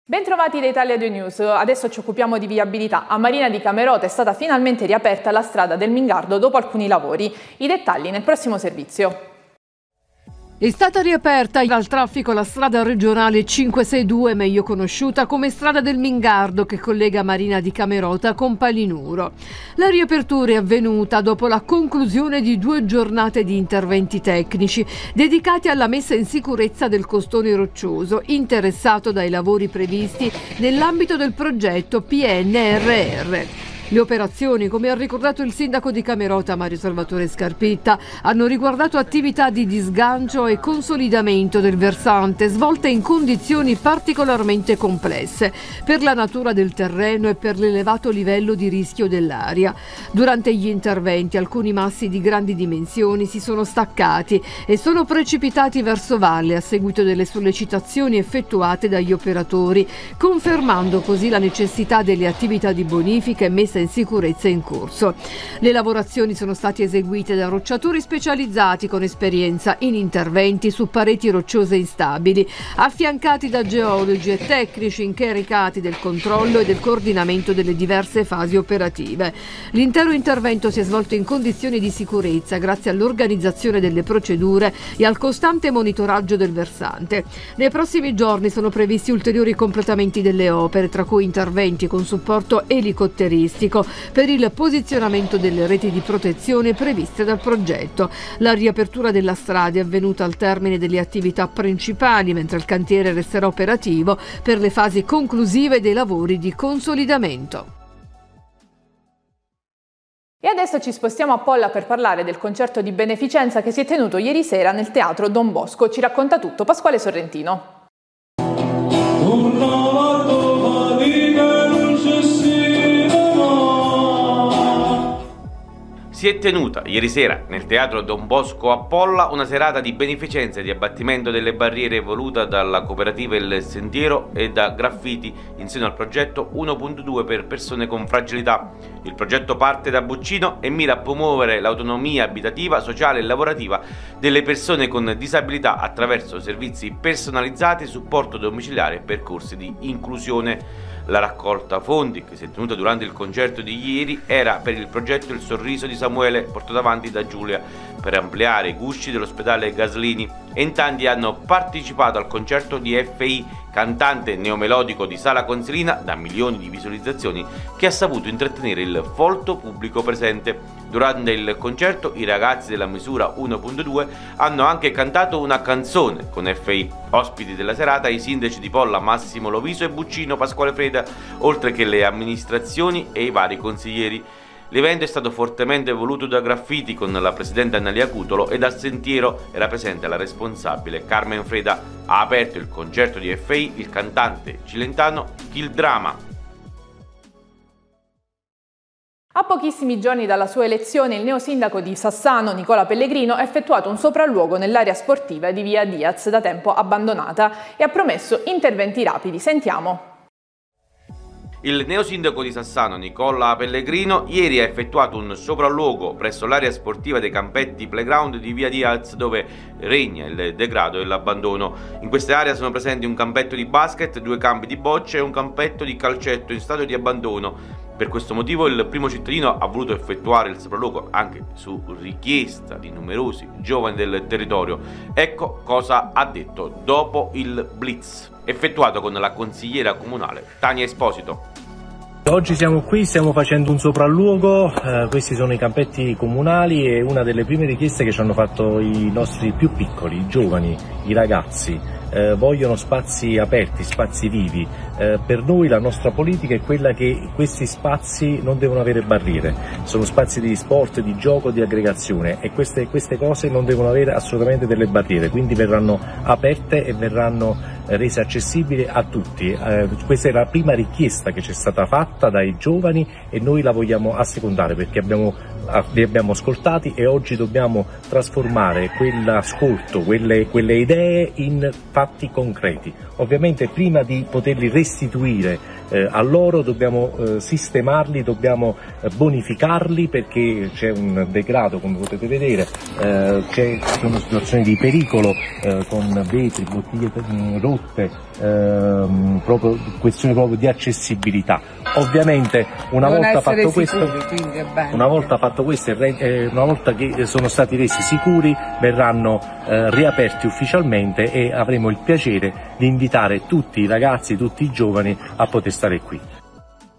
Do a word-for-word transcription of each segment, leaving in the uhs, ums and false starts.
Bentrovati da Italia due News, adesso ci occupiamo di viabilità. A Marina di Camerota è stata finalmente riaperta la strada del Mingardo dopo alcuni lavori. I dettagli nel prossimo servizio. È stata riaperta al traffico la strada regionale cinquecentosesantadue, meglio conosciuta come strada del Mingardo, che collega Marina di Camerota con Palinuro. La riapertura è avvenuta dopo la conclusione di due giornate di interventi tecnici dedicati alla messa in sicurezza del costone roccioso, interessato dai lavori previsti nell'ambito del progetto P N R R. Le operazioni, come ha ricordato il sindaco di Camerota Mario Salvatore Scarpitta, hanno riguardato attività di disgancio e consolidamento del versante svolte in condizioni particolarmente complesse per la natura del terreno e per l'elevato livello di rischio dell'area. Durante gli interventi alcuni massi di grandi dimensioni si sono staccati e sono precipitati verso valle a seguito delle sollecitazioni effettuate dagli operatori, confermando così la necessità delle attività di bonifica e messa in sicurezza in corso. Le lavorazioni sono state eseguite da rocciatori specializzati con esperienza in interventi su pareti rocciose instabili, affiancati da geologi e tecnici incaricati del controllo e del coordinamento delle diverse fasi operative. L'intero intervento si è svolto in condizioni di sicurezza grazie all'organizzazione delle procedure e al costante monitoraggio del versante. Nei prossimi giorni sono previsti ulteriori completamenti delle opere, tra cui interventi con supporto elicotteristico per il posizionamento delle reti di protezione previste dal progetto. La riapertura della strada è avvenuta al termine delle attività principali, mentre il cantiere resterà operativo per le fasi conclusive dei lavori di consolidamento. E adesso ci spostiamo a Polla per parlare del concerto di beneficenza che si è tenuto ieri sera nel Teatro Don Bosco. Ci racconta tutto Pasquale Sorrentino. Si è tenuta ieri sera nel Teatro Don Bosco a Polla una serata di beneficenza e di abbattimento delle barriere voluta dalla cooperativa Il Sentiero e da Graffiti in seno al progetto uno punto due per persone con fragilità. Il progetto parte da Buccino e mira a promuovere l'autonomia abitativa, sociale e lavorativa delle persone con disabilità attraverso servizi personalizzati, supporto domiciliare e percorsi di inclusione. La raccolta fondi, che si è tenuta durante il concerto di ieri, era per il progetto Il Sorriso di Samuele, portato avanti da Giulia, per ampliare i gusci dell'ospedale Gaslini, e in tanti hanno partecipato al concerto di F I, cantante neomelodico di Sala Consilina da milioni di visualizzazioni, che ha saputo intrattenere il folto pubblico presente. Durante il concerto i ragazzi della misura uno punto due hanno anche cantato una canzone con F I. Ospiti della serata i sindaci di Polla Massimo Loviso e Buccino Pasquale Freda, oltre che le amministrazioni e i vari consiglieri. L'evento è stato fortemente voluto da Graffiti con la presidente Annalia Cutolo, e dal Sentiero era presente la responsabile Carmen Freda. Ha aperto il concerto di F I il cantante cilentano Kill Drama. A pochissimi giorni dalla sua elezione, il neosindaco di Sassano, Nicola Pellegrino, ha effettuato un sopralluogo nell'area sportiva di via Diaz, da tempo abbandonata, e ha promesso interventi rapidi. Sentiamo. Il neosindaco di Sassano, Nicola Pellegrino, ieri ha effettuato un sopralluogo presso l'area sportiva dei campetti playground di via Diaz, dove regna il degrado e l'abbandono. In questa area sono presenti un campetto di basket, due campi di bocce e un campetto di calcetto in stato di abbandono. Per questo motivo il primo cittadino ha voluto effettuare il sopralluogo anche su richiesta di numerosi giovani del territorio. Ecco cosa ha detto dopo il blitz effettuato con la consigliera comunale Tania Esposito. Oggi siamo qui, stiamo facendo un sopralluogo, eh, questi sono i campetti comunali e una delle prime richieste che ci hanno fatto i nostri più piccoli, i giovani, i ragazzi, eh, vogliono spazi aperti, spazi vivi. Eh, per noi la nostra politica è quella che questi spazi non devono avere barriere, sono spazi di sport, di gioco, di aggregazione, e queste, queste cose non devono avere assolutamente delle barriere, quindi verranno aperte e verranno rese accessibili a tutti. Eh, questa è la prima richiesta che ci è stata fatta dai giovani e noi la vogliamo assecondare, perché abbiamo, li abbiamo ascoltati e oggi dobbiamo trasformare quell'ascolto, quelle, quelle idee in fatti concreti. Ovviamente prima di poterli restituire eh, a loro dobbiamo eh, sistemarli, dobbiamo eh, bonificarli, perché c'è un degrado, come potete vedere, eh, c'è una situazione di pericolo eh, con vetri, bottiglie rotte, ehm, proprio questione proprio di accessibilità. Ovviamente una non volta fatto sicuri, questo, una volta fatto questo, eh, una volta che sono stati resi sicuri, verranno eh, riaperti ufficialmente e avremo il piacere di invitare tutti i ragazzi, tutti i giovani a poter stare qui.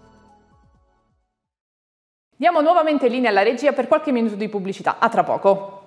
Diamo nuovamente linea alla regia per qualche minuto di pubblicità. A tra poco.